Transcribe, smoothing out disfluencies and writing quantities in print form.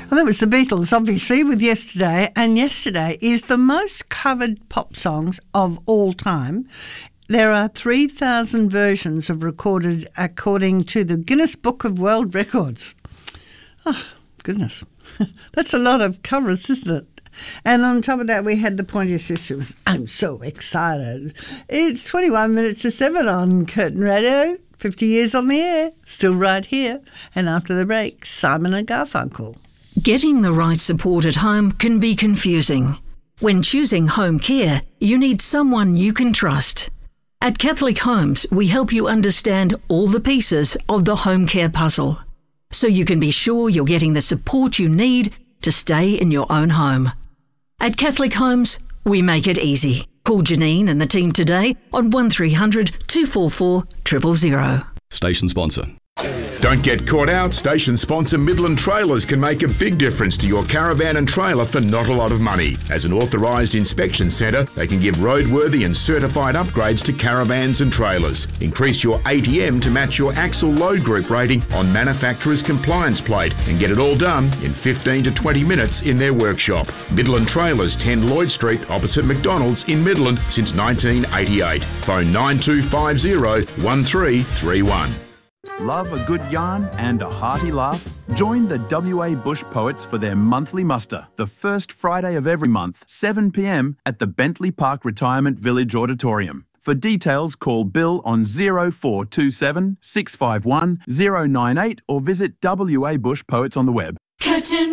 Well, that was the Beatles, obviously, with Yesterday. And Yesterday is the most covered pop songs of all time. There are 3,000 versions of recorded according to the Guinness Book of World Records. Oh, goodness. That's a lot of covers, isn't it? And on top of that, we had the Pointer Sisters. I'm so excited. It's 21 minutes to 7 on Curtin Radio. 50 years on the air. Still right here. And after the break, Simon and Garfunkel. Getting the right support at home can be confusing. When choosing home care, you need someone you can trust. At Catholic Homes, we help you understand all the pieces of the home care puzzle, so you can be sure you're getting the support you need to stay in your own home. At Catholic Homes, we make it easy. Call Janine and the team today on 1300 244 000. Station sponsor. Don't get caught out. Station sponsor Midland Trailers can make a big difference to your caravan and trailer for not a lot of money. As an authorised inspection centre, they can give roadworthy and certified upgrades to caravans and trailers. Increase your ATM to match your axle load group rating on manufacturer's compliance plate and get it all done in 15 to 20 minutes in their workshop. Midland Trailers, 10 Lloyd Street, opposite McDonald's in Midland since 1988. Phone 9250 1331. Love a good yarn and a hearty laugh? Join the WA Bush Poets for their monthly muster, the first Friday of every month, 7 p.m. at the Bentley Park Retirement Village Auditorium. For details, call Bill on 0427 651 098 or visit WA Bush Poets on the web. Curtin